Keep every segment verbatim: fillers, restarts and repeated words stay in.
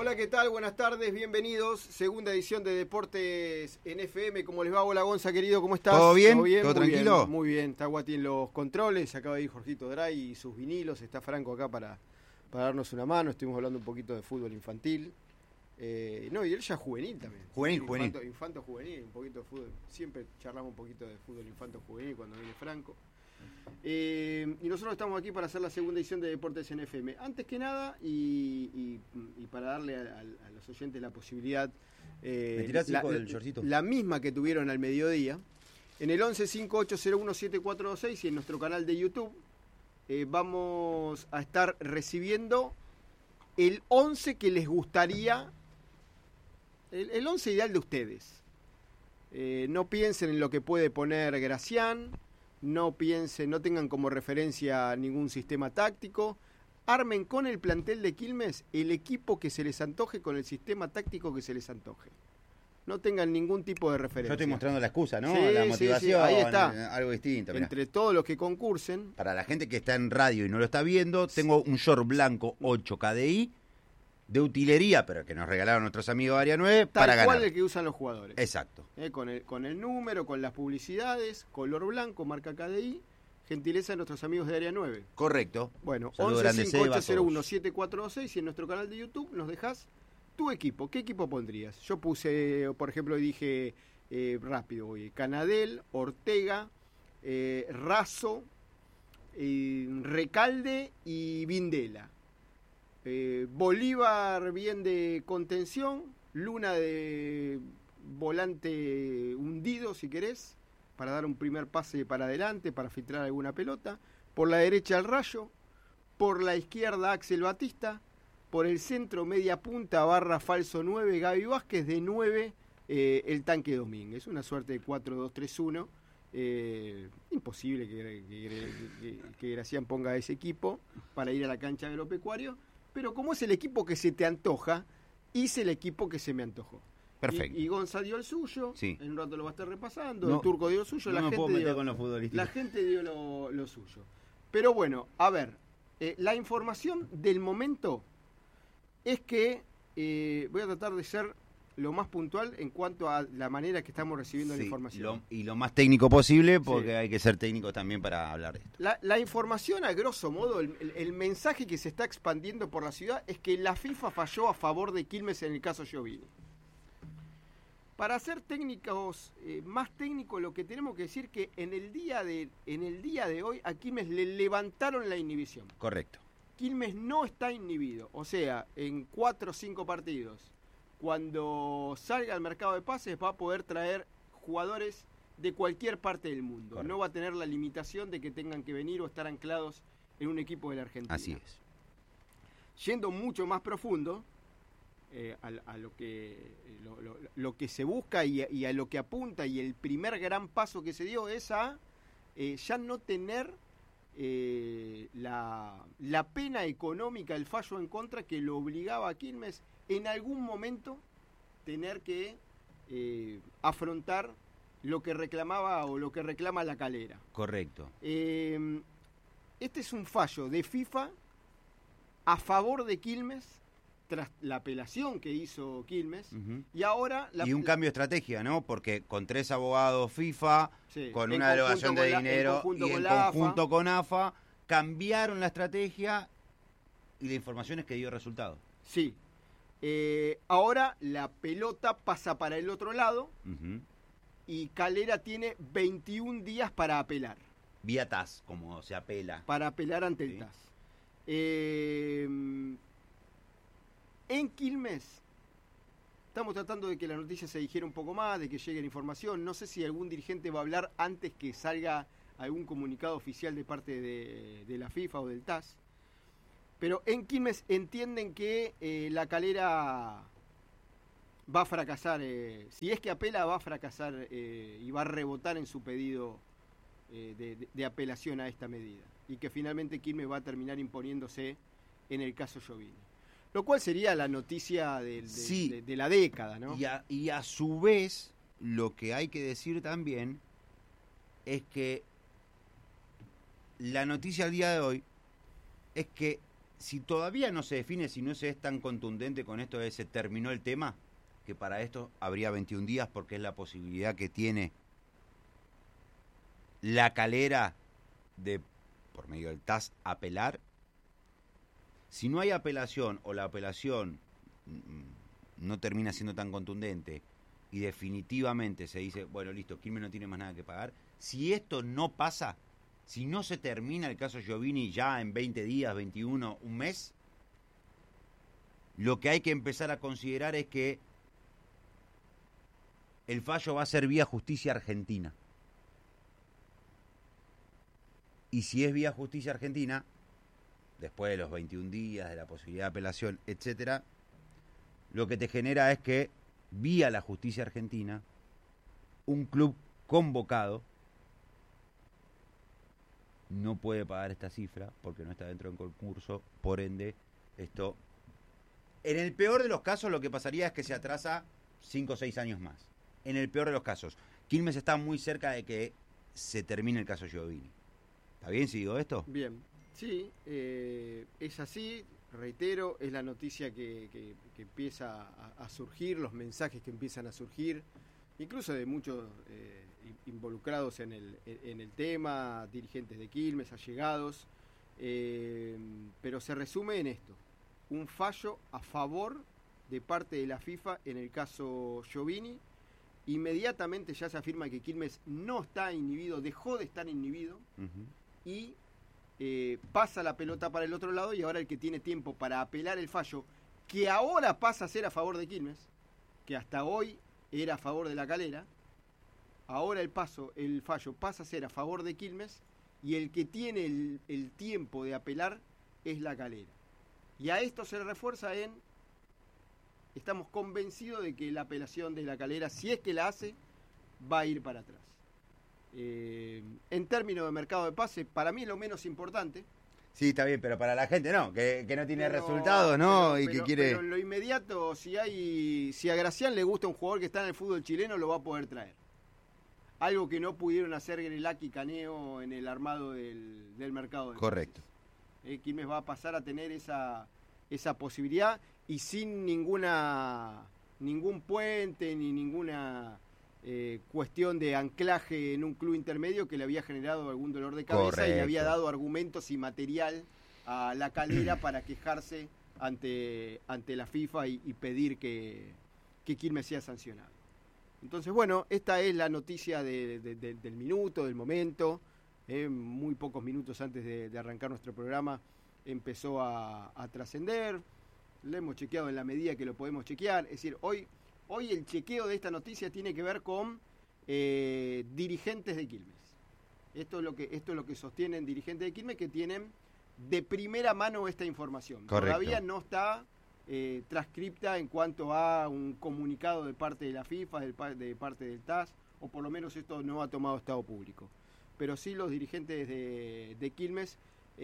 Hola, ¿qué tal? Buenas tardes, bienvenidos. Segunda edición de Deportes en F M. ¿Cómo les va? Hola, Gonza, querido, ¿cómo estás? ¿Todo bien? ¿Todo bien? ¿Todo muy tranquilo? Bien, muy bien, está Guati en los controles, acaba de ir Jorgito Dray y sus vinilos, está Franco acá para, para darnos una mano. Estuvimos hablando un poquito de fútbol infantil. Eh, no, y él ya juvenil también. Juvenil, sí, juvenil. Infanto, infanto juvenil, un poquito de fútbol. Siempre charlamos un poquito de fútbol infanto juvenil cuando viene Franco. Eh, y nosotros estamos aquí para hacer la segunda edición de Deportes en F M. Antes que nada, y, y, y para darle a, a, a los oyentes la posibilidad, eh, ¿Me tirás, la, hijo, del shortcito? la misma que tuvieron al mediodía, en el once cinco ocho cero uno siete cuatro dos seis y en nuestro canal de YouTube, eh, vamos a estar recibiendo el once que les gustaría, el, el once ideal de ustedes. Eh, no piensen en lo que puede poner Gracián. No piensen, no tengan como referencia ningún sistema táctico. Armen con el plantel de Quilmes el equipo que se les antoje con el sistema táctico que se les antoje. No tengan ningún tipo de referencia. Yo estoy mostrando la excusa, ¿no? Sí, la sí, motivación, sí, ahí está. Algo distinto. Mirá. Entre todos los que concursen. Para la gente que está en radio y no lo está viendo, tengo un short blanco ocho K D I de utilería, pero que nos regalaron nuestros amigos de Área nueve Tal para ganar. cual el que usan los jugadores. Exacto. Eh, con, el, con el número, con las publicidades, color blanco, marca K D I, gentileza de nuestros amigos de Área nueve. Correcto. Bueno, Saludo once grande, cinco Seba, ocho cero uno todos. siete cuatro dos seis y en nuestro canal de YouTube nos dejas tu equipo. ¿Qué equipo pondrías? Yo puse, por ejemplo, dije eh, rápido, oye, Canadel, Ortega, eh, Razo, eh, Recalde y Vindela. Eh, Bolívar bien de contención, Luna de volante hundido, si querés, para dar un primer pase para adelante, para filtrar alguna pelota. Por la derecha el Rayo, por la izquierda Axel Batista, por el centro media punta barra falso nueve Gaby Vázquez, de nueve eh, el Tanque Domínguez. Una suerte de cuatro dos tres uno. Eh, imposible que, que, que, que Gracián ponga ese equipo para ir a la cancha de agropecuario, pero como es el equipo que se te antoja, hice el equipo que se me antojó. Perfecto. Y, y Gonza dio el suyo, Sí. en un rato lo va a estar repasando, No, el Turco dio el suyo, no la, me puedo gente meter dio, con los futbolistas. la gente dio lo, lo suyo. Pero bueno, a ver, eh, la información del momento es que eh, voy a tratar de ser lo más puntual en cuanto a la manera que estamos recibiendo Sí, la información. lo- y lo más técnico posible, porque Sí. hay que ser técnico también para hablar de esto. La, la información, a grosso modo, el, el, el mensaje que se está expandiendo por la ciudad es que la FIFA falló a favor de Quilmes en el caso Giovini. Para ser técnicos, eh, más técnicos, lo que tenemos que decir que en el día de, en el día de hoy a Quilmes le levantaron la inhibición. Correcto. Quilmes no está inhibido, o sea, en cuatro o cinco partidos, cuando salga al mercado de pases va a poder traer jugadores de cualquier parte del mundo. Correcto. No va a tener la limitación de que tengan que venir o estar anclados en un equipo de la Argentina. Así es. Yendo mucho más profundo eh, a, a lo que lo, lo, lo que se busca y a, y a lo que apunta, y el primer gran paso que se dio es a eh, ya no tener eh, la, la pena económica, el fallo en contra que lo obligaba a Quilmes en algún momento tener que eh, afrontar lo que reclamaba o lo que reclama la Calera. Correcto. Eh, este es un fallo de FIFA a favor de Quilmes tras la apelación que hizo Quilmes. Ujú. Y ahora... La, Y un cambio de estrategia, ¿no? Porque con tres abogados FIFA, sí, con en una derogación conjunto de con la- dinero en conjunto y con en la AFA. conjunto con AFA, cambiaron la estrategia y la información es que dio resultado. Sí. Eh, ahora la pelota pasa para el otro lado Ujú. y Calera tiene veintiún días para apelar. Vía T A S, como se apela. Para apelar ante el Sí. T A S. Eh, en Quilmes estamos tratando de que la noticia se dijera un poco más, de que llegue la información. No sé si algún dirigente va a hablar antes que salga algún comunicado oficial de parte de, de la FIFA o del T A S. Pero en Quilmes entienden que eh, la Calera va a fracasar. Eh, si es que apela, va a fracasar eh, y va a rebotar en su pedido eh, de, de, de apelación a esta medida. Y que finalmente Quilmes va a terminar imponiéndose en el caso Giovini. Lo cual sería la noticia de, de, Sí. de, de la década, ¿no? Y a, y a su vez, lo que hay que decir también es que la noticia al día de hoy es que si todavía no se define, si no se es tan contundente con esto de se terminó el tema, que para esto habría veintiún días porque es la posibilidad que tiene La Calera de, por medio del T A S, apelar. Si no hay apelación o la apelación no termina siendo tan contundente y definitivamente se dice, bueno, listo, Quilmes no tiene más nada que pagar, si esto no pasa, si no se termina el caso Giovini ya en veinte días, veintiuno, un mes, lo que hay que empezar a considerar es que el fallo va a ser vía justicia argentina. Y si es vía justicia argentina, después de los veintiún días, de la posibilidad de apelación, etcétera, lo que te genera es que, vía la justicia argentina, un club convocado no puede pagar esta cifra porque no está dentro del concurso, por ende, esto... En el peor de los casos lo que pasaría es que se atrasa cinco o seis años más. En el peor de los casos. Quilmes está muy cerca de que se termine el caso Giovini. ¿Está bien si digo esto? Bien, sí, eh, es así, reitero, es la noticia que, que, que empieza a, a surgir, los mensajes que empiezan a surgir, incluso de muchos eh, involucrados en el, en el tema, dirigentes de Quilmes, allegados, eh, pero se resume en esto, un fallo a favor de parte de la FIFA en el caso Giovini. Inmediatamente ya se afirma que Quilmes no está inhibido, dejó de estar inhibido, uh-huh. y eh, pasa la pelota para el otro lado, y ahora el que tiene tiempo para apelar el fallo, que ahora pasa a ser a favor de Quilmes, que hasta hoy era a favor de La Calera, ahora el paso, el fallo pasa a ser a favor de Quilmes, y el que tiene el, el tiempo de apelar es La Calera. Y a esto se le refuerza en... Estamos convencidos de que la apelación de La Calera, si es que la hace, va a ir para atrás. Eh, en términos de mercado de pase, para mí es lo menos importante. Sí, está bien, pero para la gente no, que, que no tiene pero, resultados, ¿no? Pero, y pero, que quiere... pero en lo inmediato, si hay, si a Gracián le gusta un jugador que está en el fútbol chileno, lo va a poder traer. Algo que no pudieron hacer Grelac y Caneo en el armado del, del mercado de Correcto. Eh, Quilmes va a pasar a tener esa, esa posibilidad, y sin ninguna ningún puente ni ninguna eh, cuestión de anclaje en un club intermedio que le había generado algún dolor de cabeza. Correcto. Y le había dado argumentos y material a La Calera para quejarse ante, ante la FIFA y, y pedir que, que Quilmes sea sancionado. Entonces, bueno, esta es la noticia de, de, de, del minuto, del momento. Eh, muy pocos minutos antes de, de arrancar nuestro programa empezó a, a trascender. Lo hemos chequeado en la medida que lo podemos chequear. Es decir, hoy, hoy el chequeo de esta noticia tiene que ver con eh, dirigentes de Quilmes. Esto es lo que, esto es lo que sostienen dirigentes de Quilmes, que tienen de primera mano esta información. Correcto. Todavía no está eh, transcripta en cuanto a un comunicado de parte de la FIFA, de, de parte del T A S, o por lo menos esto no ha tomado estado público. Pero sí los dirigentes de, de Quilmes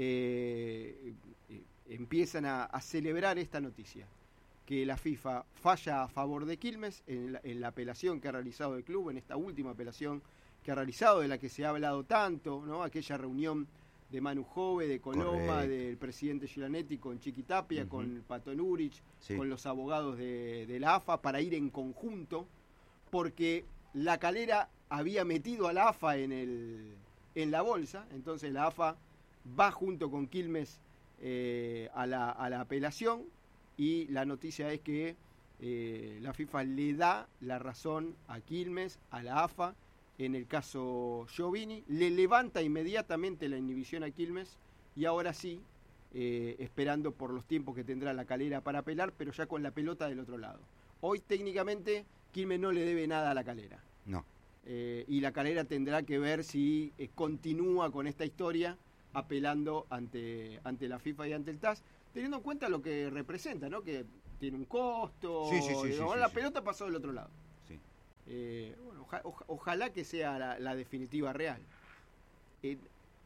eh, eh, empiezan a, a celebrar esta noticia, que la FIFA falla a favor de Quilmes en la, en la apelación que ha realizado el club, en esta última apelación que ha realizado, de la que se ha hablado tanto, ¿no? Aquella reunión de Manu Jove, de Coloma, correcto, del presidente Gilanetti con Chiqui Tapia, uh-huh, con Pato Nurich, sí, con los abogados de, de la A F A, para ir en conjunto, porque La Calera había metido a la A F A en, el, en la bolsa, entonces la A F A va junto con Quilmes eh, a, la, a la apelación, y la noticia es que eh, la FIFA le da la razón a Quilmes, a la A F A, en el caso Giovini, le levanta inmediatamente la inhibición a Quilmes, y ahora sí, eh, esperando por los tiempos que tendrá La Calera para apelar, pero ya con la pelota del otro lado. Hoy técnicamente Quilmes no le debe nada a La Calera. No. Eh, y La Calera tendrá que ver si eh, continúa con esta historia apelando ante, ante la FIFA y ante el T A S, teniendo en cuenta lo que representa, ¿no? Que tiene un costo, sí, sí, sí, sí, ahora sí, la sí. pelota pasó del otro lado. Sí. Eh, bueno, oja, oja, ojalá que sea la, la definitiva real. En,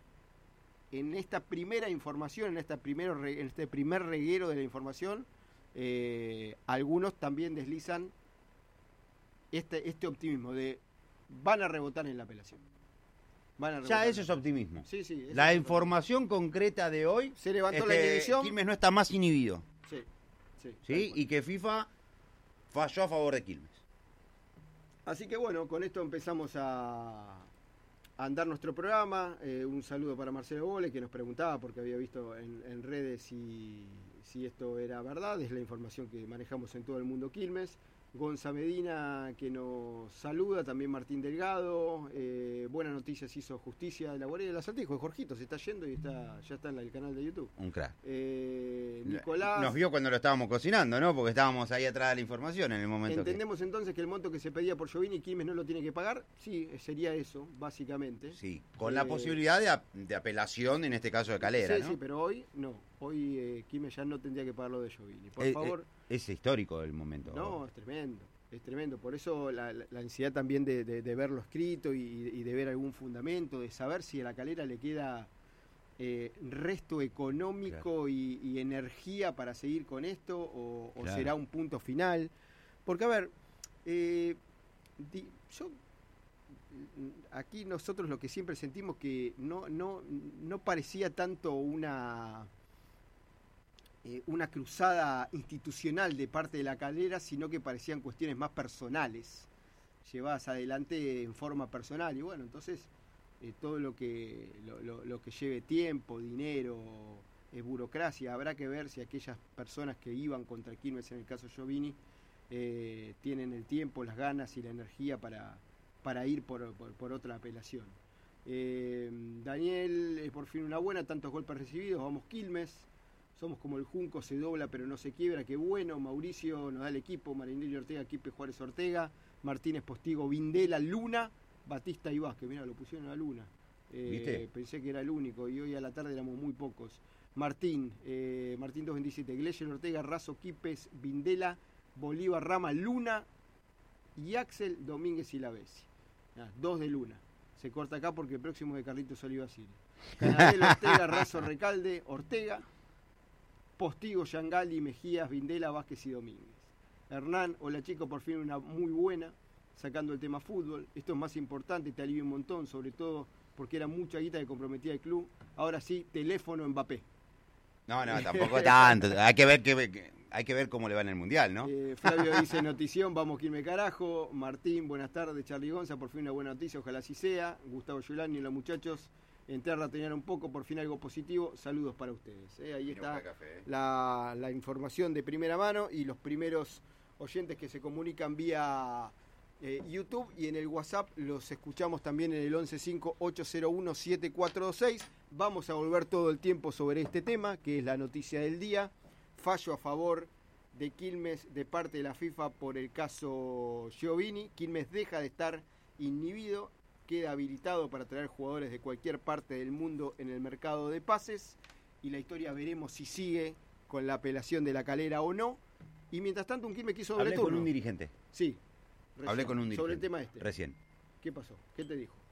en esta primera información, en, esta primero, en este primer reguero de la información, eh, algunos también deslizan este, este optimismo de van a rebotar en la apelación. Van a Ya rebotar. eso es optimismo. Sí, sí. eso La es información concreta de hoy, Se levantó la este, inhibición. Quilmes no está más inhibido, Sí, sí. ¿sí? tal cual. Y que FIFA falló a favor de Quilmes. Así que bueno, con esto empezamos a, a andar nuestro programa. Eh, un saludo para Marcelo Bole, que nos preguntaba, porque había visto en, en redes si, si esto era verdad. Es la información que manejamos en todo el mundo Quilmes. Gonza Medina, que nos saluda, también Martín Delgado. Eh, buenas noticias hizo Justicia de la Guardia de la Saltijo. Jorgito se está yendo y está ya está en el canal de YouTube. Un crack. Eh, Nicolás. Nos vio cuando lo estábamos cocinando, ¿no? Porque estábamos ahí atrás de la información en el momento. ¿Entendemos que... entonces que el monto que se pedía por Giovini Quilmes no lo tiene que pagar? Sí, sería eso, básicamente. Sí, con Eh, la posibilidad de, ap- de apelación, en este caso de Calera, Sí, ¿no? sí, pero hoy no. Hoy eh, Quilmes ya no tendría que pagar lo de Giovini. Por Eh, favor. eh, es histórico el momento. No, es tremendo. Es tremendo. Por eso la, la, la ansiedad también de, de, de verlo escrito y, y de ver algún fundamento, de saber si a la Calera le queda eh, resto económico Claro. y, y energía para seguir con esto o, o Claro. será un punto final. Porque, a ver, eh, di- yo aquí nosotros lo que siempre sentimos que no, no, no parecía tanto una, eh, una cruzada institucional de parte de la Calera, sino que parecían cuestiones más personales, llevadas adelante en forma personal. Y bueno, entonces eh, todo lo que, lo, lo, lo que lleve tiempo, dinero, eh, burocracia, habrá que ver si aquellas personas que iban contra Quilmes, en el caso Giovini, eh, tienen el tiempo, las ganas y la energía para, para ir por, por, por otra apelación. Eh, Daniel, eh, por fin una buena, tantos golpes recibidos, vamos Quilmes, somos como el Junco, se dobla pero no se quiebra, qué bueno. Mauricio nos da el equipo, Marinelli Ortega, Quipe Juárez Ortega, Martínez Postigo, Vindela, Luna, Batista y Vázquez, mirá, lo pusieron a Luna. Eh, ¿Viste? Pensé que era el único y hoy a la tarde éramos muy pocos. Martín, eh, Martín doscientos veintisiete, Gleyel Ortega, Razo, Quipes, Vindela, Bolívar, Rama, Luna y Axel Domínguez y Lavesi. Ah, dos de Luna. Se corta acá porque el próximo es de Carlitos Oliva Siri. Canadel, Ortega, Razo, Recalde, Ortega, Postigo, Yangali, Mejías, Vindela, Vázquez y Domínguez. Hernán, hola chico, por fin una muy buena, sacando el tema fútbol. Esto es más importante, te alivia un montón, sobre todo porque era mucha guita que comprometía el club. Ahora sí, teléfono Mbappé. No, no, tampoco tanto. Hay que ver que, que- hay que ver cómo le va en el mundial, ¿no? Eh, Flavio dice notición, vamos Quilmes carajo. Martín, buenas tardes. Charly Gonza, por fin una buena noticia, ojalá así sea. Gustavo Giulani, los muchachos en Terra tenían un poco, por fin algo positivo. Saludos para ustedes. Eh, ahí está la, la información de primera mano y los primeros oyentes que se comunican vía eh, YouTube y en el WhatsApp los escuchamos también en el once cinco ocho cero uno siete cuatro dos seis. Vamos a volver todo el tiempo sobre este tema, que es la noticia del día. Fallo a favor de Quilmes de parte de la FIFA por el caso Giovini. Quilmes deja de estar inhibido, queda habilitado para traer jugadores de cualquier parte del mundo en el mercado de pases y la historia veremos si sigue con la apelación de la Calera o no. Y mientras tanto un Quilmes quiso doble Hablé turno. con un dirigente. Sí. Recién. Hablé con un dirigente. Sobre el tema este. Recién. ¿Qué pasó? ¿Qué te dijo?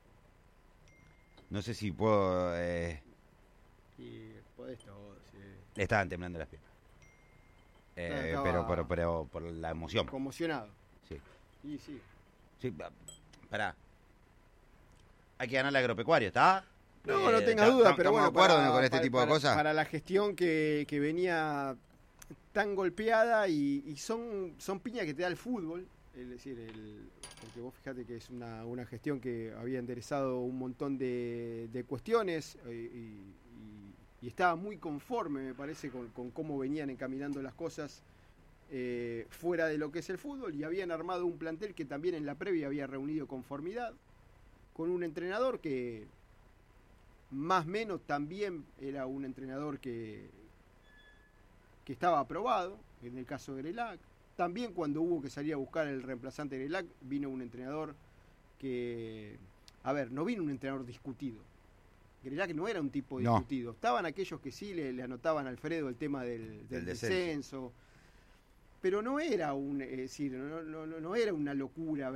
No sé si puedo... Eh, Y podés todo, sí. le estaban temblando las piernas. Eh, Estaba- pero, pero, pero por la emoción. Conmocionado. Sí. Y sí. Sí, pa- pará. Hay que ganar la agropecuaria, ¿está? No, no Eh, tenga ta- duda, ta- pero ¿estamos bueno, de acuerdo para- con este para- tipo de para- cosas? Para la gestión que, que venía tan golpeada y, y son, son piñas que te da el fútbol, es decir, el, porque vos fíjate que es una, una gestión que había enderezado un montón de, de cuestiones y, y- y estaba muy conforme, me parece, con, con cómo venían encaminando las cosas eh, fuera de lo que es el fútbol y habían armado un plantel que también en la previa había reunido conformidad con un entrenador que más o menos también era un entrenador que, que estaba aprobado, en el caso de Grelac. También cuando hubo que salir a buscar el reemplazante de Grelac, vino un entrenador que, a ver, no vino un entrenador discutido. Grelac no era un tipo No. discutido. Estaban aquellos que sí le, le anotaban a Alfredo el tema del, del Del descenso. descenso. Pero no era un, es decir, no, no, no, no era una locura